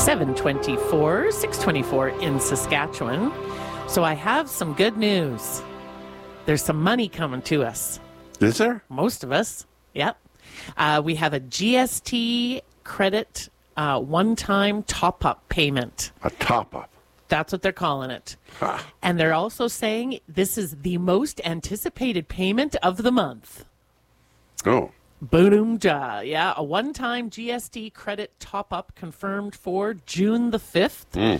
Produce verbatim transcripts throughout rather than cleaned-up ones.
seven twenty-four, six twenty-four in Saskatchewan. So I have some good news. There's some money coming to us. Is there? Most of us. Yep. Uh, we have a G S T credit uh, one-time top-up payment. A top-up? That's what they're calling it. Huh. And they're also saying this is the most anticipated payment of the month. Oh. Boom, ja. Yeah, a one-time G S T credit top-up confirmed for June the fifth. Mm.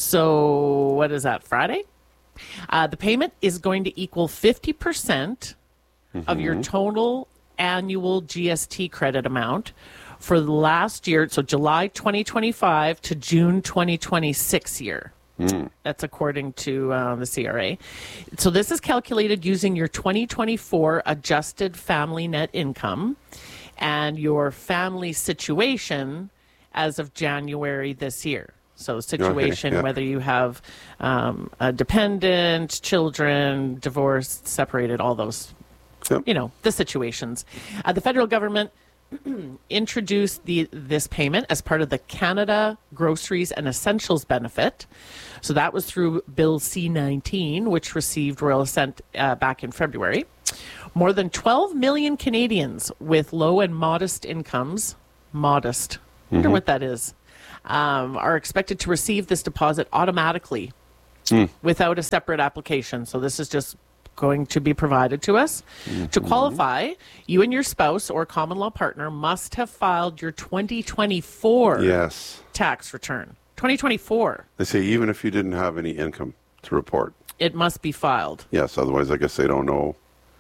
So what is that, Friday? Uh, the payment is going to equal fifty percent mm-hmm. of your total annual G S T credit amount for the last year, so July twenty twenty-five to June twenty twenty-six year. Mm. That's according to uh, the C R A. So this is calculated using your twenty twenty-four adjusted family net income and your family situation as of January this year. So situation, okay, yeah. whether you have um, a dependent, children, divorced, separated, all those, yep. you know, the situations. Uh, the federal government introduced the this payment as part of the Canada Groceries and Essentials benefit. So that was through Bill C nineteen, which received royal assent uh, back in February. More than twelve million Canadians with low and modest incomes, modest, I wonder mm-hmm. what that is, um, are expected to receive this deposit automatically mm. without a separate application. So this is just going to be provided to us. Mm-hmm. To qualify, you and your spouse or common law partner must have filed your twenty twenty-four yes. tax return. twenty twenty-four. They say even if you didn't have any income to report. It must be filed. Yes, otherwise I guess they don't know.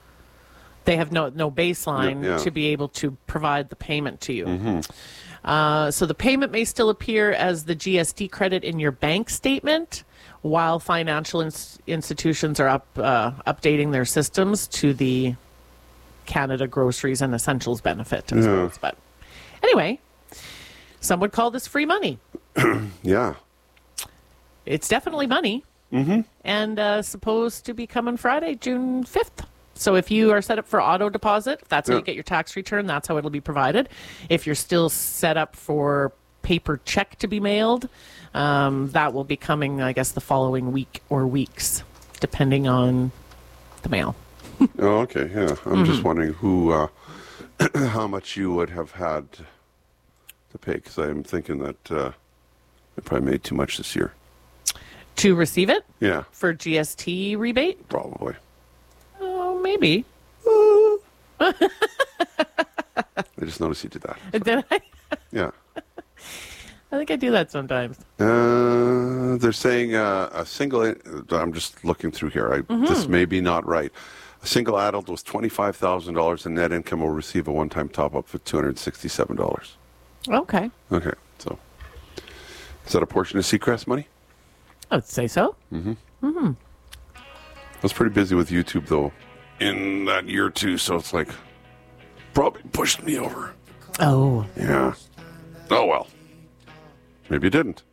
They have no, no baseline yeah, yeah. to be able to provide the payment to you. Mm-hmm. Uh, so the payment may still appear as the G S T credit in your bank statement, while financial ins- institutions are up uh, updating their systems to the Canada Groceries and Essentials benefit. As yeah. well. But anyway, some would call this free money. yeah. It's definitely money. Mm-hmm. And uh, supposed to be coming Friday, June fifth. So if you are set up for auto deposit, that's how yeah. you get your tax return. That's how it'll be provided. If you're still set up for paper check to be mailed, um, that will be coming, I guess, the following week or weeks, depending on the mail. Oh, okay. Yeah. I'm mm-hmm. just wondering who, uh, how much you would have had to pay, because I'm thinking that uh, I probably made too much this year. To receive it? Yeah. For G S T rebate? Probably. Oh, maybe. I just noticed you did that. So. Did I? Yeah. I think I do that sometimes. Uh, they're saying uh, a single, I'm just looking through here. I, mm-hmm. This may be not right. A single adult with twenty-five thousand dollars in net income will receive a one-time top-up for two hundred sixty-seven dollars. Okay. Okay. So is that a portion of Seacrest money? I would say so. Mm-hmm. Mm-hmm. I was pretty busy with YouTube, though, in that year, too, so it's like, probably pushed me over. Oh. Yeah. Oh, well. Maybe you didn't.